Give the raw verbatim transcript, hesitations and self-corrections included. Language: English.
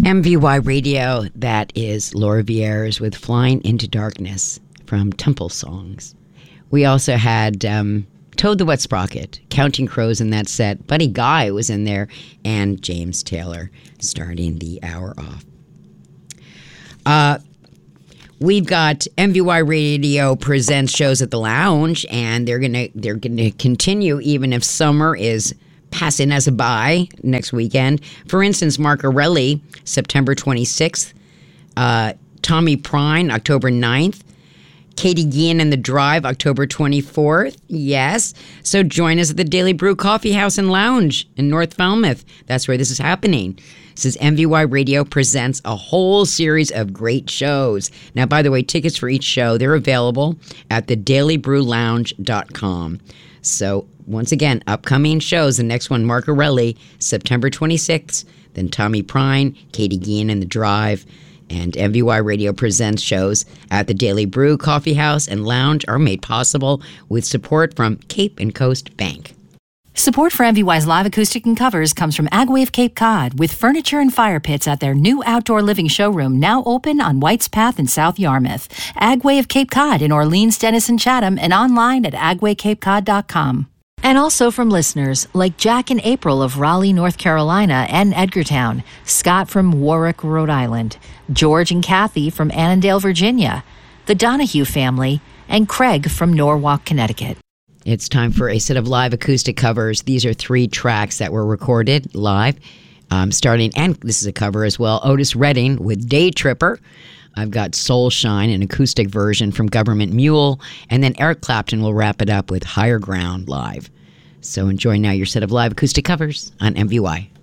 M V Y Radio, that is Laura Vieira's with Flying into Darkness from Temple Songs. We also had um, Toad the Wet Sprocket, Counting Crows in that set. Buddy Guy was in there, and James Taylor starting the hour off. Uh, we've got M V Y Radio presents shows at the Lounge, and they're gonna they're gonna continue even if summer is passing us by next weekend. For instance, Mark Arelli, September twenty-sixth. Uh, Tommy Prine, October ninth. Katie Guillen and the Drive, October twenty-fourth. Yes. So join us at the Daily Brew Coffee House and Lounge in North Falmouth. That's where this is happening. This is M V Y Radio presents a whole series of great shows. Now, by the way, tickets for each show, they're available at the daily brew lounge dot com. So, once again, upcoming shows. The next one, Mark Arelli, September twenty-sixth. Then Tommy Prine, Katie Guillen and the Drive. And M V Y Radio presents shows at the Daily Brew Coffee House and Lounge are made possible with support from Cape and Coast Bank. Support for M V Y's live acoustic and covers comes from Agway of Cape Cod, with furniture and fire pits at their new outdoor living showroom now open on White's Path in South Yarmouth. Agway of Cape Cod in Orleans, Denison, Chatham, and online at agway cape cod dot com. And also from listeners like Jack and April of Raleigh, North Carolina and Edgartown, Scott from Warwick, Rhode Island, George and Kathy from Annandale, Virginia, the Donahue family, and Craig from Norwalk, Connecticut. It's time for a set of live acoustic covers. These are three tracks that were recorded live, um, starting, and this is a cover as well, Otis Redding with Day Tripper. I've got Soul Shine, an acoustic version from Government Mule, and then Eric Clapton will wrap it up with Higher Ground live. So enjoy now your set of live acoustic covers on M V Y.